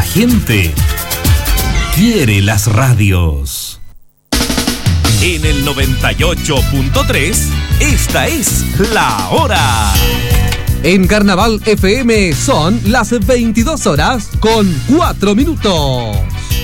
La gente quiere las radios. En el 98.3, esta es La Hora. En Carnaval FM son las 22 horas con 4 minutos.